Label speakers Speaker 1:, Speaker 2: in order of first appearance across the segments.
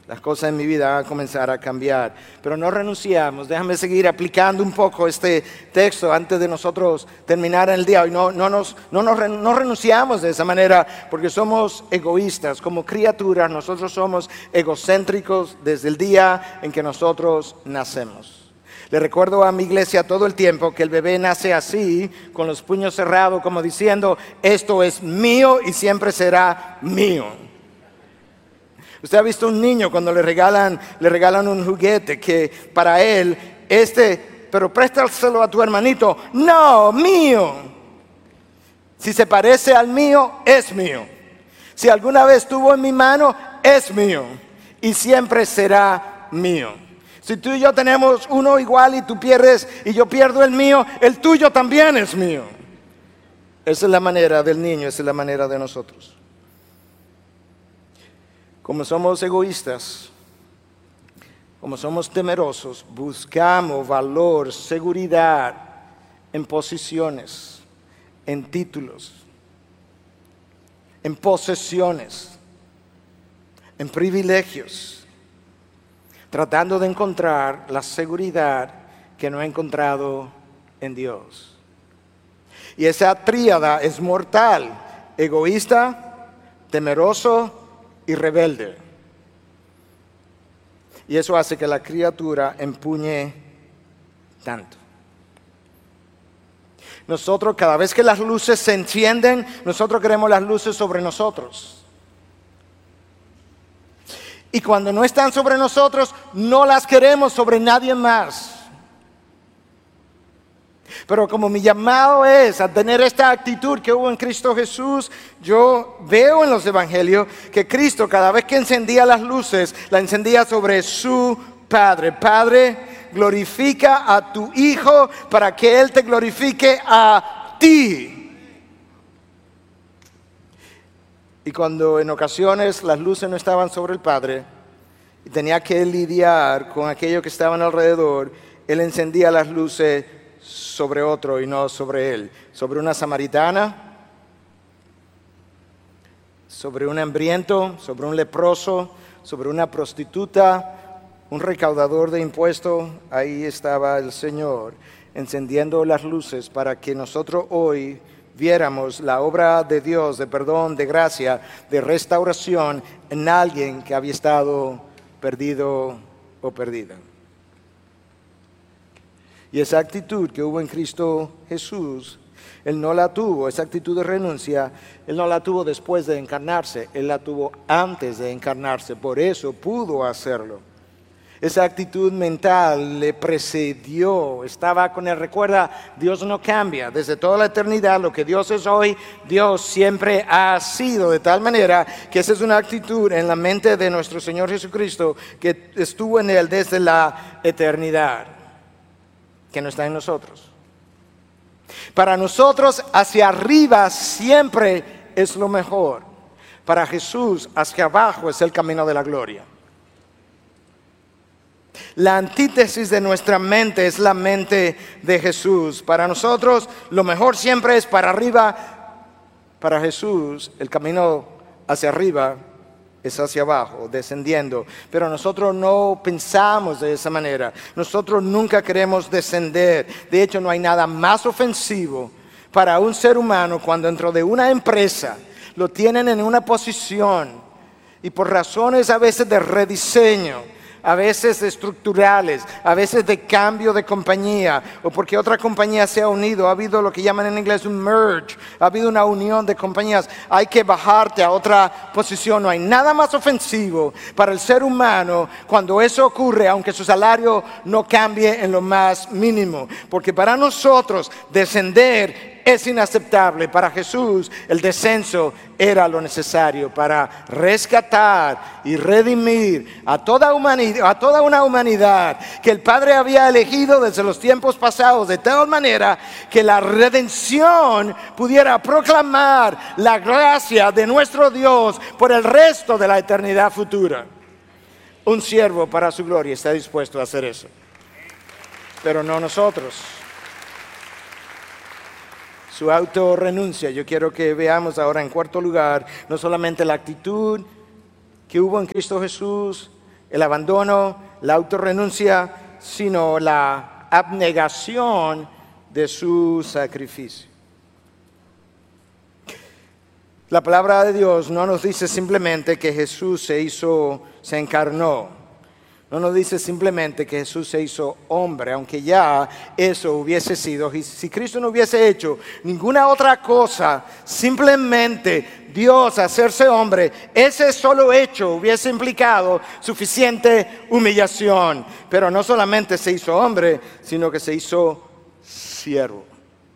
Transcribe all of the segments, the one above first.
Speaker 1: Las cosas en mi vida van a comenzar a cambiar. Pero no renunciamos. Déjame seguir aplicando un poco este texto antes de nosotros terminar el día. Y no renunciamos de esa manera porque somos egoístas. Como criaturas nosotros somos egocéntricos desde el día en que nosotros nacemos. Le recuerdo a mi iglesia todo el tiempo que el bebé nace así, con los puños cerrados, como diciendo, esto es mío y siempre será mío. Usted ha visto un niño cuando le regalan un juguete que para él, pero préstaselo a tu hermanito. No, mío. Si se parece al mío, es mío. Si alguna vez estuvo en mi mano, es mío. Y siempre será mío. Si tú y yo tenemos uno igual y tú pierdes y yo pierdo el mío, el tuyo también es mío. Esa es la manera del niño, esa es la manera de nosotros. Como somos egoístas, como somos temerosos, buscamos valor, seguridad en posiciones, en títulos, en posesiones, en privilegios, tratando de encontrar la seguridad que no he encontrado en Dios. Y esa tríada es mortal: egoísta, temeroso y rebelde. Y eso hace que la criatura empuñe tanto. Nosotros, cada vez que las luces se encienden, nosotros queremos las luces sobre nosotros. Y cuando no están sobre nosotros, no las queremos sobre nadie más. Pero como mi llamado es a tener esta actitud que hubo en Cristo Jesús, yo veo en los evangelios que Cristo, cada vez que encendía las luces, la encendía sobre su Padre. Padre, glorifica a tu Hijo para que Él te glorifique a ti. Y cuando en ocasiones las luces no estaban sobre el Padre y tenía que lidiar con aquello que estaban alrededor, Él encendía las luces sobre otro y no sobre él, sobre una samaritana, sobre un hambriento, sobre un leproso, sobre una prostituta, un recaudador de impuestos. Ahí estaba el Señor encendiendo las luces para que nosotros hoy viéramos la obra de Dios, de perdón, de gracia, de restauración en alguien que había estado perdido o perdida. Y esa actitud que hubo en Cristo Jesús, Él no la tuvo, esa actitud de renuncia, Él no la tuvo después de encarnarse, Él la tuvo antes de encarnarse, por eso pudo hacerlo. Esa actitud mental le precedió, estaba con Él. Recuerda, Dios no cambia, desde toda la eternidad, lo que Dios es hoy, Dios siempre ha sido, de tal manera que esa es una actitud en la mente de nuestro Señor Jesucristo, que estuvo en Él desde la eternidad, que no está en nosotros. Para nosotros, hacia arriba siempre es lo mejor. Para Jesús, hacia abajo es el camino de la gloria. La antítesis de nuestra mente es la mente de Jesús. Para nosotros, lo mejor siempre es para arriba. Para Jesús, el camino hacia arriba es hacia abajo, descendiendo. Pero nosotros no pensamos de esa manera. Nosotros nunca queremos descender. De hecho, no hay nada más ofensivo para un ser humano cuando dentro de una empresa lo tienen en una posición y por razones a veces de rediseño, a veces estructurales, a veces de cambio de compañía, o porque otra compañía se ha unido, ha habido lo que llaman en inglés un merge, ha habido una unión de compañías, hay que bajarte a otra posición. No hay nada más ofensivo para el ser humano cuando eso ocurre, aunque su salario no cambie en lo más mínimo, porque para nosotros descender es inaceptable. Para Jesús el descenso era lo necesario para rescatar y redimir a toda una humanidad que el Padre había elegido desde los tiempos pasados, de tal manera que la redención pudiera proclamar la gracia de nuestro Dios por el resto de la eternidad futura. Un siervo para su gloria está dispuesto a hacer eso, pero no nosotros. Su autorrenuncia. Yo quiero que veamos ahora en cuarto lugar no solamente la actitud que hubo en Cristo Jesús, el abandono, la autorrenuncia, sino la abnegación de su sacrificio. La palabra de Dios no nos dice simplemente que Jesús se encarnó. No nos dice simplemente que Jesús se hizo hombre, aunque ya eso hubiese sido. Si Cristo no hubiese hecho ninguna otra cosa, simplemente Dios hacerse hombre, ese solo hecho hubiese implicado suficiente humillación. Pero no solamente se hizo hombre, sino que se hizo siervo.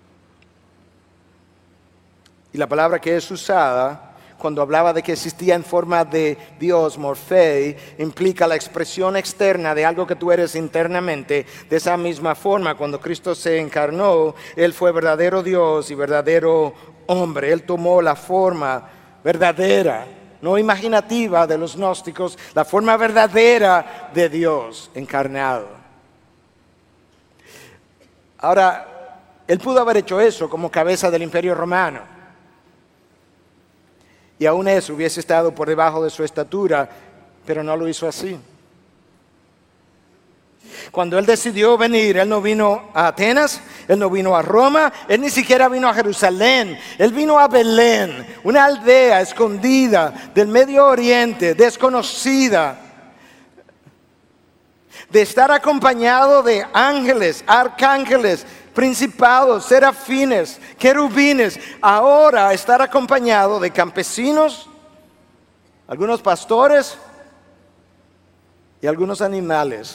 Speaker 1: Y la palabra que es usada cuando hablaba de que existía en forma de Dios, morfei, implica la expresión externa de algo que tú eres internamente. De esa misma forma, cuando Cristo se encarnó, Él fue verdadero Dios y verdadero hombre. Él tomó la forma verdadera, no imaginativa de los gnósticos, la forma verdadera de Dios encarnado. Ahora, Él pudo haber hecho eso como cabeza del Imperio Romano. Y aún eso hubiese estado por debajo de su estatura, pero no lo hizo así. Cuando Él decidió venir, Él no vino a Atenas, Él no vino a Roma, Él ni siquiera vino a Jerusalén. Él vino a Belén, una aldea escondida del Medio Oriente, desconocida, de estar acompañado de ángeles, arcángeles, principados, serafines, querubines. Ahora estar acompañado de campesinos, algunos pastores y algunos animales.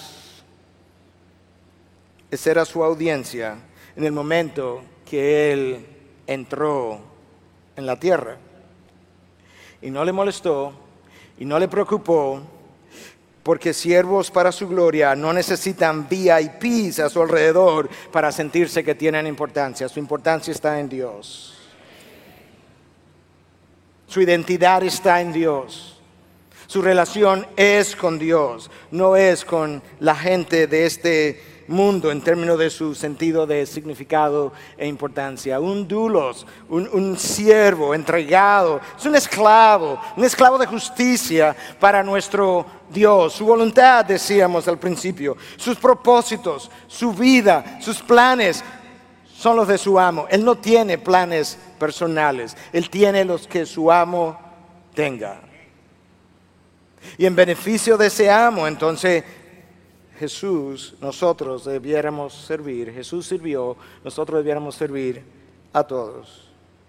Speaker 1: Esa era su audiencia en el momento que Él entró en la tierra. Y no le molestó y no le preocupó, porque siervos para su gloria no necesitan VIPs a su alrededor para sentirse que tienen importancia. Su importancia está en Dios. Su identidad está en Dios. Su relación es con Dios, no es con la gente de este mundo en términos de su sentido de significado e importancia. Un doulos, un siervo entregado, es un esclavo de justicia para nuestro Dios. Su voluntad, decíamos al principio, sus propósitos, su vida, sus planes son los de su amo. Él no tiene planes personales, Él tiene los que su amo tenga. Y en beneficio de ese amo, entonces nosotros debiéramos servir. Jesús sirvió, nosotros debiéramos servir a todos.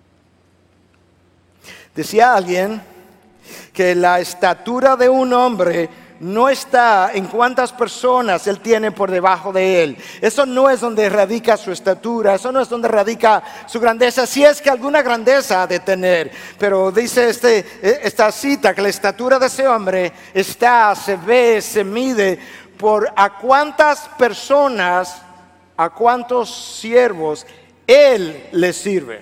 Speaker 1: Decía alguien que la estatura de un hombre no está en cuántas personas él tiene por debajo de él. Eso no es donde radica su estatura, eso no es donde radica su grandeza, si es que alguna grandeza ha de tener. Pero dice esta cita que la estatura de ese hombre se ve, se mide por a cuántas personas, a cuántos siervos Él les sirve.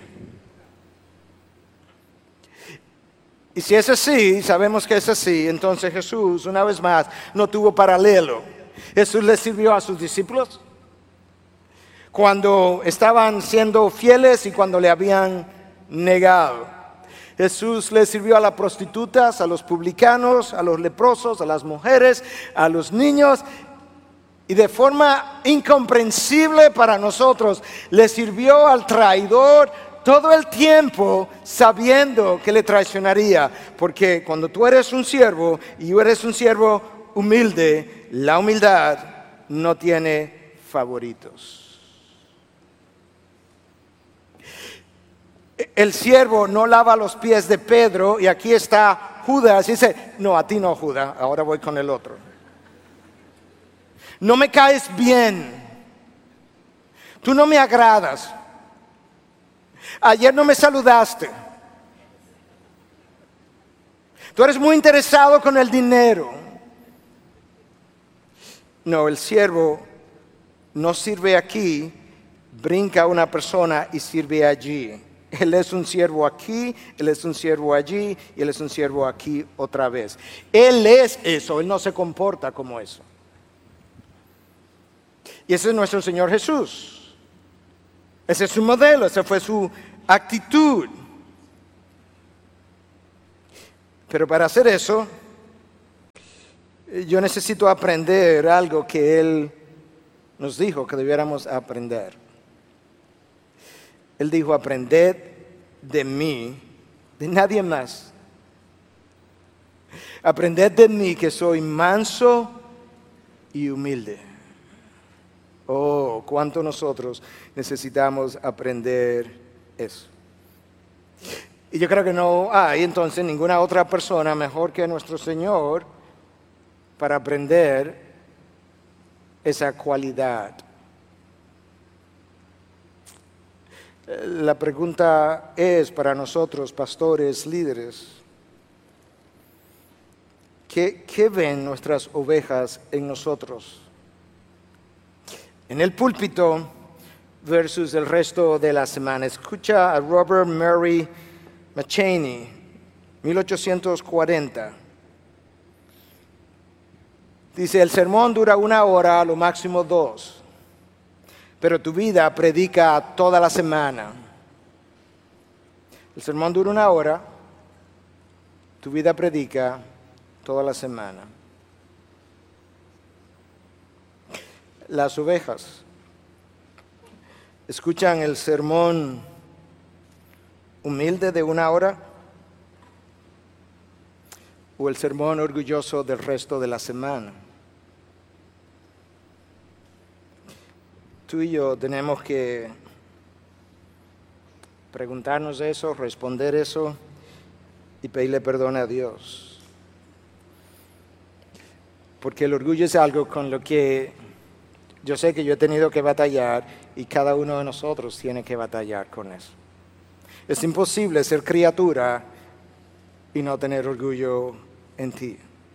Speaker 1: Y si es así, sabemos que es así, entonces Jesús, una vez más, no tuvo paralelo. Jesús les sirvió a sus discípulos cuando estaban siendo fieles y cuando le habían negado. Jesús les sirvió a las prostitutas, a los publicanos, a los leprosos, a las mujeres, a los niños. Y de forma incomprensible para nosotros, le sirvió al traidor todo el tiempo sabiendo que le traicionaría. Porque cuando tú eres un siervo y eres un siervo humilde, la humildad no tiene favoritos. El siervo no lava los pies de Pedro y aquí está Judas y dice, no, a ti no, Judas, ahora voy con el otro. No me caes bien, tú no me agradas, ayer no me saludaste, tú eres muy interesado con el dinero. No, el siervo no sirve aquí, brinca a una persona y sirve allí. Él es un siervo aquí, Él es un siervo allí y Él es un siervo aquí otra vez. Él es eso, Él no se comporta como eso. Y ese es nuestro Señor Jesús. Ese es su modelo, esa fue su actitud. Pero para hacer eso, Yo necesito aprender algo que Él nos dijo que debiéramos aprender. Él dijo, aprended de mí, de nadie más. Aprended de mí que soy manso y humilde. Oh, cuánto nosotros necesitamos aprender eso. Y yo creo que no hay entonces ninguna otra persona mejor que nuestro Señor para aprender esa cualidad. La pregunta es para nosotros, pastores, líderes, ¿qué ven nuestras ovejas en nosotros? En el púlpito versus el resto de la semana. Escucha a Robert Murray McCheyne, 1840. Dice, el sermón dura 1 hora, a lo máximo 2, pero tu vida predica toda la semana. El sermón dura 1 hora, tu vida predica toda la semana. Las ovejas escuchan el sermón humilde de 1 hora o el sermón orgulloso del resto de la semana. Tú y yo tenemos que preguntarnos eso, responder eso y pedirle perdón a Dios. Porque el orgullo es algo con lo que yo sé que yo he tenido que batallar y cada uno de nosotros tiene que batallar con eso. Es imposible ser criatura y no tener orgullo en ti.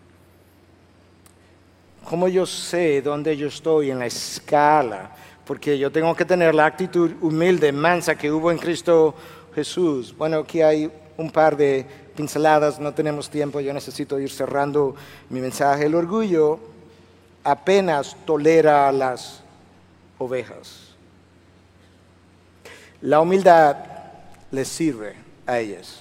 Speaker 1: ¿Cómo yo sé dónde yo estoy en la escala? Porque yo tengo que tener la actitud humilde, mansa que hubo en Cristo Jesús. Bueno, aquí hay un par de pinceladas, no tenemos tiempo, yo necesito ir cerrando mi mensaje. El orgullo apenas tolera a las ovejas. La humildad les sirve a ellas.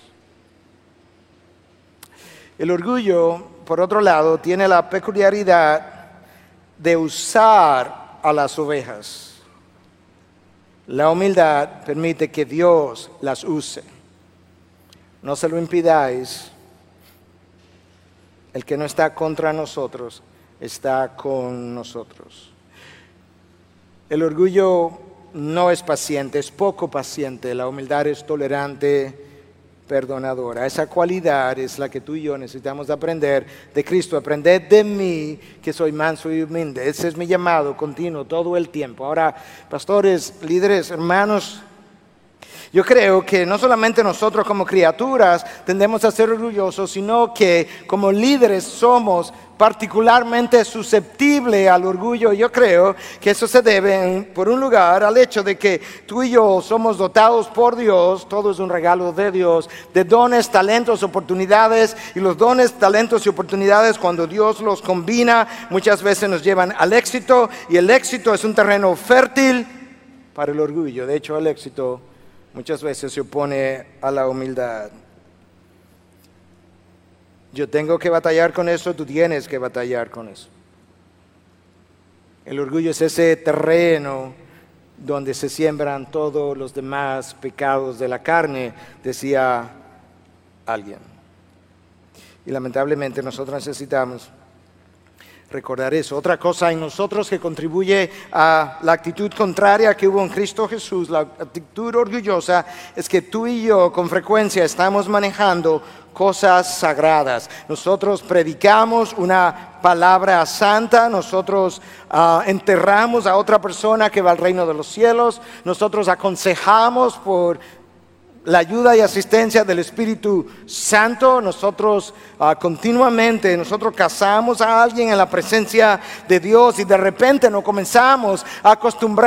Speaker 1: El orgullo, por otro lado, tiene la peculiaridad de usar a las ovejas. La humildad permite que Dios las use. No se lo impidáis. El que no está contra nosotros está con nosotros. El orgullo no es paciente, es poco paciente. La humildad es tolerante, perdonadora. Esa cualidad es la que tú y yo necesitamos aprender de Cristo. Aprended de mí, que soy manso y humilde. Ese es mi llamado continuo todo el tiempo. Ahora, pastores, líderes, hermanos, yo creo que no solamente nosotros como criaturas tendemos a ser orgullosos, sino que como líderes somos particularmente susceptibles al orgullo. Yo creo que eso se debe, por un lugar, al hecho de que tú y yo somos dotados por Dios, todo es un regalo de Dios, de dones, talentos, oportunidades, y los dones, talentos y oportunidades, cuando Dios los combina, muchas veces nos llevan al éxito, y el éxito es un terreno fértil para el orgullo. De hecho, el éxito muchas veces se opone a la humildad. Yo tengo que batallar con eso, tú tienes que batallar con eso. El orgullo es ese terreno donde se siembran todos los demás pecados de la carne, decía alguien. Y lamentablemente nosotros necesitamos recordar eso. Otra cosa en nosotros que contribuye a la actitud contraria que hubo en Cristo Jesús, la actitud orgullosa, es que tú y yo con frecuencia estamos manejando cosas sagradas. Nosotros predicamos una palabra santa, nosotros enterramos a otra persona que va al reino de los cielos, nosotros aconsejamos por la ayuda y asistencia del Espíritu Santo. Nosotros continuamente, nosotros casamos a alguien en la presencia de Dios y de repente nos comenzamos a acostumbrar